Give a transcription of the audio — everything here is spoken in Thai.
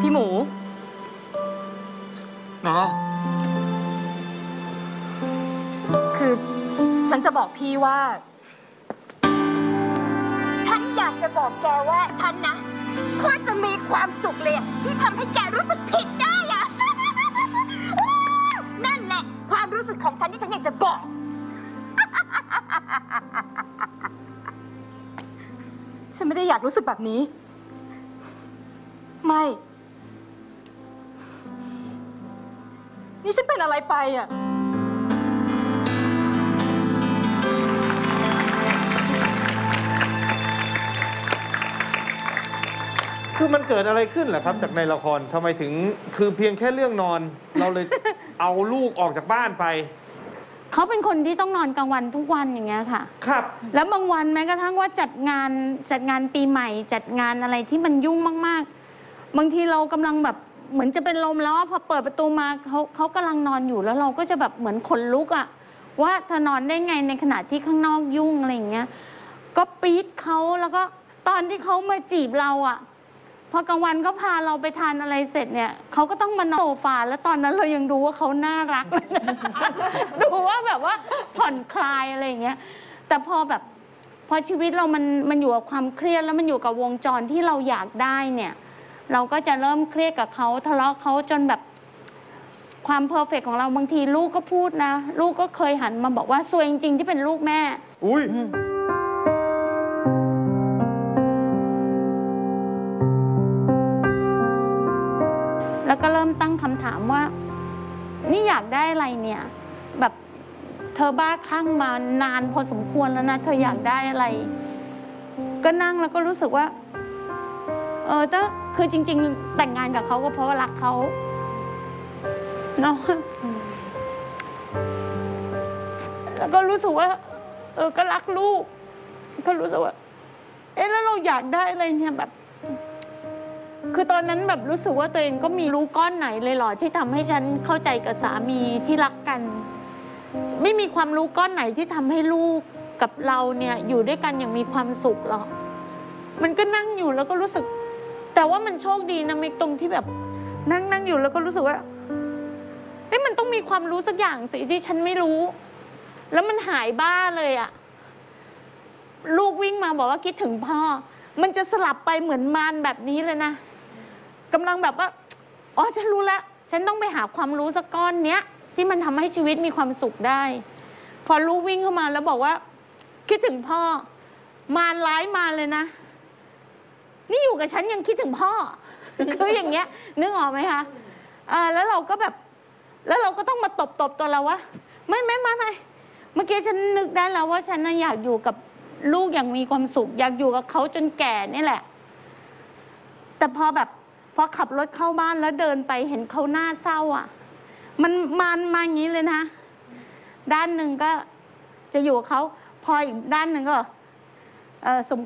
พี่หมูเนาะคือฉันจะบอกพี่ว่าฉันอยากจะบอกแกว่าฉันนะโคตรจะมีความสุขเลยที่ทำให้แกรู้สึกผิดได้อะ นั่นแหละความรู้สึกของฉันที่ฉันอยากจะบอกฉันไม่ได้อยากรู้สึกแบบนี้ไม่นี่ฉันเป็นอะไรไปอ่ะคือมันเกิดอะไรขึ้นเหรอครับจากในละครทำไมถึงคือเพียงแค่เรื่องนอน เราเลย เอาลูกออกจากบ้านไปเขาเป็นคนที่ต้องนอนกลางวันทุกวันอย่างเงี้ยค่ะครับแล้วบางวันแม้กระทั่งว่าจัดงานปีใหม่จัดงานอะไรที่มันยุ่งมากๆบางทีเรากำลังแบบเหมือนจะเป็นลมแล้วพอเปิดประตูมาเขากำลังนอนอยู่แล้วเราก็จะแบบเหมือนขนลุกอะว่าเธอนอนได้ไงในขณะที่ข้างนอกยุ่งอะไรอย่างเงี้ยก็ปี๊ดเขาแล้วก็ตอนที่เขามาจีบเราอะพอกลางวันก็พาเราไปทานอะไรเสร็จเนี่ยเขาก็ต้องมานอนโซฟาแล้วตอนนั้นเรายังดูว่าเขาน่ารัก ดูว่าแบบว่าผ่อนคลายอะไรอย่างเงี้ยแต่พอชีวิตเรามันอยู่กับความเครียดแล้วมันอยู่กับวงจรที่เราอยากได้เนี่ยเราก็จะเริ่มเครียดกับเขาทะเลาะเขาจนแบบความเพอร์เฟกต์ของเราบางทีลูกก็พูดนะลูกก็เคยหันมาบอกว่าซวยจริงๆที่เป็นลูกแม่อุ้ยแล้วก็เริ่มตั้งคำถามว่านี่อยากได้อะไรเนี่ยแบบเธอบ้าคลั่งมานานพอสมควรแล้วนะเธออยากได้อะไรก็นั่งแล้วก็รู้สึกว่าแต่คือจริงๆแต่งงานกับเขาก็เพราะว่ารักเขาเนาะแล้วก็รู้สึกว่าก็รักลูกก็รู้สึกว่าแล้วเราอยากได้อะไรเนี่ยแบบคือตอนนั้นแบบรู้สึกว่าตัวเองก็มีรู้ก้อนไหนเลยเหรอที่ทำให้ฉันเข้าใจกับสามีที่รักกันไม่มีความรู้ก้อนไหนที่ทำให้ลูกกับเราเนี่ยอยู่ด้วยกันอย่างมีความสุขหรอกมันก็นั่งอยู่แล้วก็รู้สึกแต่ว่ามันโชคดีนะมิกตรงที่แบบนั่งอยู่แล้วก็รู้สึกว่ามันต้องมีความรู้สักอย่างสิที่ฉันไม่รู้แล้วมันหายบ้าเลยอะลูกวิ่งมาบอกว่าคิดถึงพ่อมันจะสลับไปเหมือนมารแบบนี้เลยนะกำลังแบบว่าฉันรู้แล้วฉันต้องไปหาความรู้สักก้อนเนี้ยที่มันทำให้ชีวิตมีความสุขได้พอลูกวิ่งเข้ามาแล้วบอกว่าคิดถึงพ่อมารร้ายมาเลยนะนี่อยู่กับฉันยังคิดถึงพ่อ คืออย่างเงี้ยนึกออกไหมคะแล้วเราก็แบบแล้วเราก็ต้องมาตบตัวเราว่าไม่เมื่อกี้ฉันนึกได้แล้วว่าฉันอยากอยู่กับลูกอย่างมีความสุขอยากอยู่กับเขาจนแก่นี่แหละแต่พอขับรถเข้าบ้านแล้วเดินไปเห็นเขาหน้าเศร้าอ่ะมันมาอย่างนี้เลยนะด้านหนึ่งก็จะอยู่กับเขาพออีกด้านหนึ่งก็สม